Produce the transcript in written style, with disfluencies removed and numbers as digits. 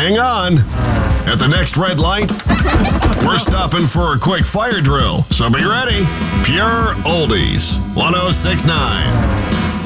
hang on. At the next red light, we're stopping for a quick fire drill. So be ready. Pure Oldies 1069.